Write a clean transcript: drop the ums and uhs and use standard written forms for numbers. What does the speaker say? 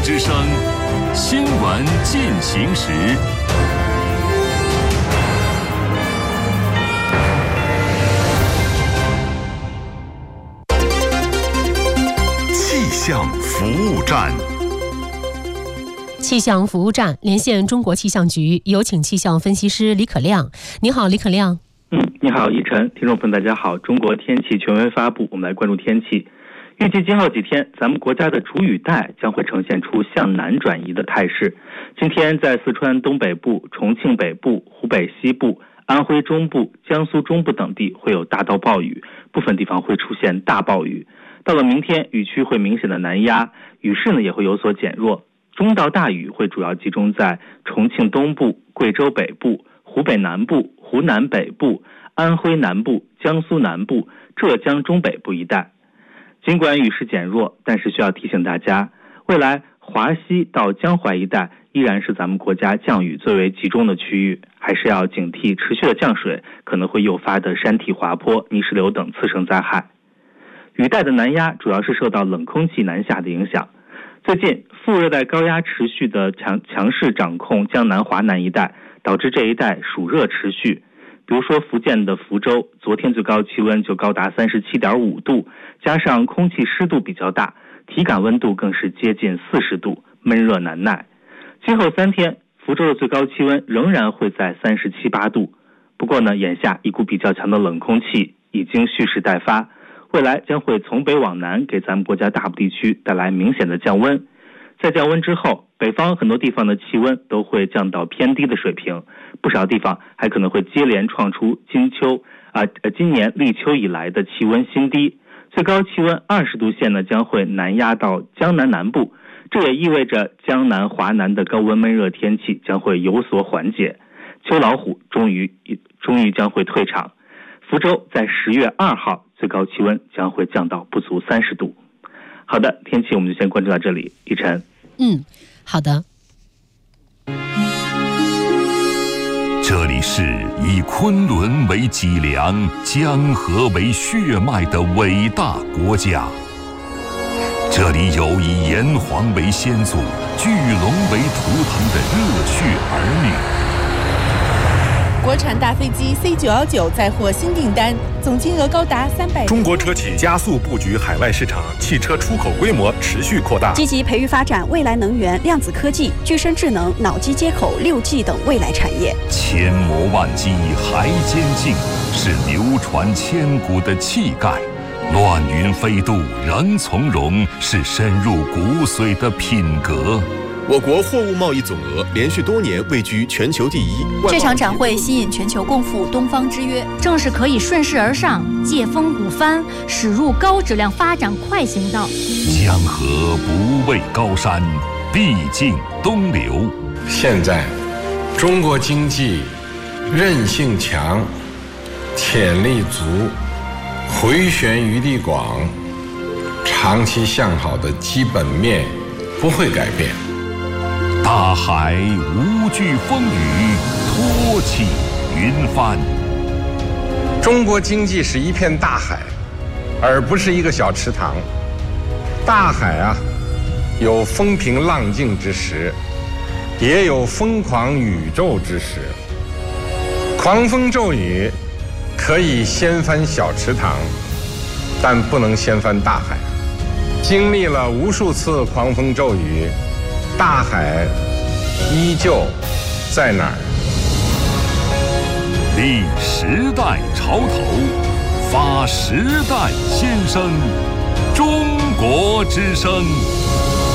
之声，新闻进行时。气象服务站。气象服务站连线中国气象局，有请气象分析师李可亮。你好，李可亮。 你好，以晨，听众朋友大家好。中国天气权威发布，我们来关注天气。预计今后几天，咱们国家的主雨带将会呈现出向南转移的态势。今天在四川东北部、重庆北部、湖北西部、安徽中部、江苏中部等地会有大到暴雨，部分地方会出现大暴雨。到了明天，雨区会明显的南压，雨势呢也会有所减弱。中到大雨会主要集中在重庆东部、贵州北部、湖北南部、湖南北部、安徽南部、江苏南部、浙江中北部一带。尽管雨势减弱，但是需要提醒大家，未来华西到江淮一带依然是咱们国家降雨最为集中的区域，还是要警惕持续的降水可能会诱发的山体滑坡、泥石流等次生灾害。雨带的南压主要是受到冷空气南下的影响。最近副热带高压持续的强势掌控江南华南一带，导致这一带暑热持续。比如说福建的福州，昨天最高气温就高达 37.5 度，加上空气湿度比较大，体感温度更是接近40度，闷热难耐。今后3天，福州的最高气温仍然会在37、8度。不过呢，眼下一股比较强的冷空气已经蓄势待发，未来将会从北往南给咱们国家大部地区带来明显的降温。在降温之后，北方很多地方的气温都会降到偏低的水平，不少地方还可能会接连创出今年立秋以来的气温新低，最高气温20度线呢将会南压到江南南部，这也意味着江南华南的高温闷热天气将会有所缓解，秋老虎终于将会退场。福州在10月2号最高气温将会降到不足30度。好的，天气我们就先关注到这里，一晨。 好的。这里是以昆仑为脊梁、江河为血脉的伟大国家，这里有以炎黄为先祖、巨龙为图腾的热血儿女。 国产大飞机 C919 再获新订单，总金额高达300亿。 中国车企加速布局海外市场，汽车出口规模持续扩大， 积极培育发展未来能源、量子科技、具身智能、脑机接口、6G 等未来产业。 千磨万击还坚劲，是流传千古的气概；乱云飞渡仍从容，是深入骨髓的品格。 我国货物贸易总额连续多年位居全球第一。 这场展会吸引全球共赴东方之约， 正是可以顺势而上、借风鼓帆，驶入高质量发展快行道。 江河不畏高山，必尽东流。 现在，中国经济韧性强、潜力足、回旋余地广，长期向好的基本面不会改变。 大海无惧风雨，托起云帆。 中国经济是一片大海，而不是一个小池塘。大海啊，有风平浪静之时，也有疯狂宇宙之时。狂风骤雨可以掀翻小池塘，但不能掀翻大海。经历了无数次狂风骤雨，大海依旧在哪儿？ 立时代潮头，发时代先声，中国之声。